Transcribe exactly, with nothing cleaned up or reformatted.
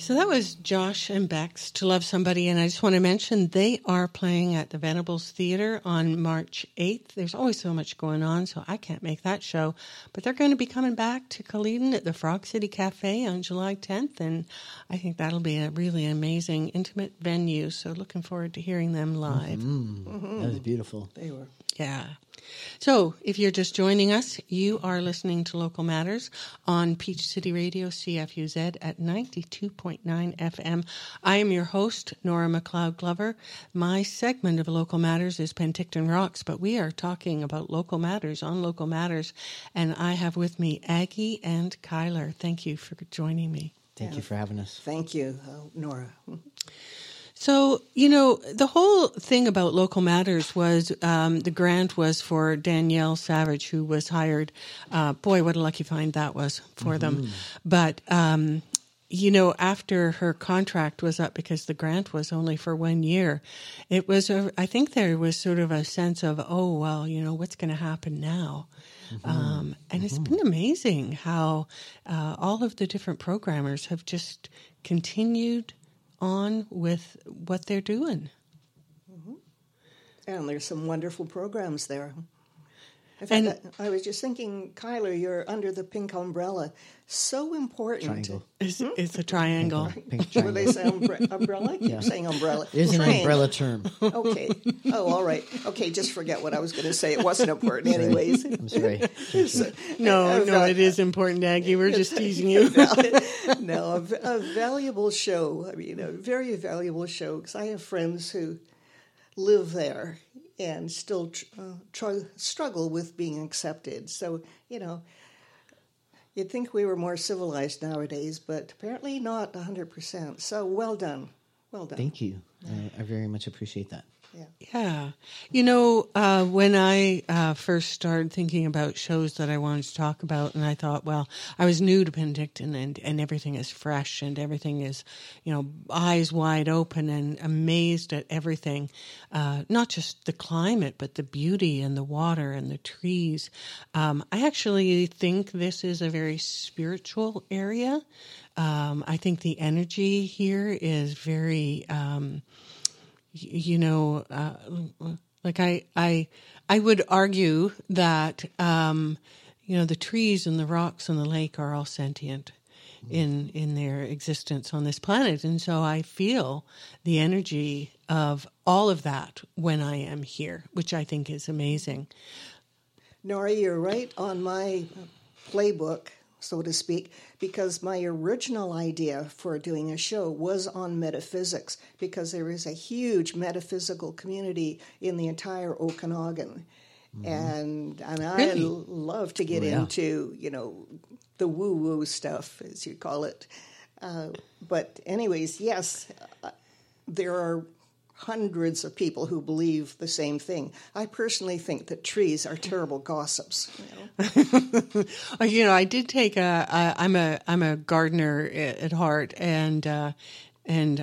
So that was Josh and Bex, To Love Somebody, and I just want to mention they are playing at the Venables Theatre on March eighth. There's always so much going on, so I can't make that show, but they're going to be coming back to Caledon at the Frog City Cafe on July tenth, and I think that'll be a really amazing, intimate venue, so looking forward to hearing them live. Mm-hmm. Mm-hmm. That was beautiful. They were. Yeah. So, if you're just joining us, you are listening to Local Matters on Peach City Radio, C F U Z, at ninety-two point nine F M. I am your host, Nora McLeod Glover. My segment of Local Matters is Penticton Rocks, but we are talking about local matters on Local Matters, and I have with me Aggie and Kyler. Thank you for joining me. Thank Yeah. you for having us. Thank you, uh, Nora. So, you know, the whole thing about Local Matters was um, the grant was for Danielle Savage, who was hired. Uh, boy, what a lucky find that was for mm-hmm. them. But, um, you know, after her contract was up, because the grant was only for one year, it was, a, I think there was sort of a sense of, oh, well, you know, what's going to happen now? Mm-hmm. Um, and mm-hmm. it's been amazing how uh, all of the different programmers have just continued on with what they're doing. Mm-hmm. And there's some wonderful programs there. In fact, And I, I was just thinking, Kyler, you're under the pink umbrella. So important. Triangle. It's, it's a triangle. Pink, pink What triangle. they say, umbre- umbrella? I keep Yeah. saying umbrella. It is an Triangle. umbrella term. Okay. Oh, all right. Okay, just forget what I was going to say. It wasn't important anyways. I'm sorry. It's- No, uh, no, uh, it is important, Aggie. We're just teasing you. No, a, v- a valuable show. I mean, a very valuable show, because I have friends who live there and still tr- uh, tr- struggle with being accepted. So, you know, you'd think we were more civilized nowadays, but apparently not one hundred percent. So well done. Well done. Thank you. I, I very much appreciate that. Yeah. Yeah. You know, uh, when I uh, first started thinking about shows that I wanted to talk about, and I thought, well, I was new to Penticton, and, and everything is fresh, and everything is, you know, eyes wide open and amazed at everything. Uh, not just the climate, but the beauty and the water and the trees. Um, I actually think this is a very spiritual area. Um, I think the energy here is very... Um, You know, uh, like I, I, I would argue that um, you know the trees and the rocks and the lake are all sentient in in their existence on this planet, and so I feel the energy of all of that when I am here, which I think is amazing. Nora, you're right on my playbook, so to speak, because my original idea for doing a show was on metaphysics, because there is a huge metaphysical community in the entire Okanagan. Mm-hmm. And and I Really? love to get Oh, yeah. into, you know, the woo-woo stuff, as you call it. Uh, but anyways, yes, uh, there are hundreds of people who believe the same thing. I personally think that trees are terrible gossips. You know? you know, I did take a. a I'm a I'm a gardener at heart, and uh, and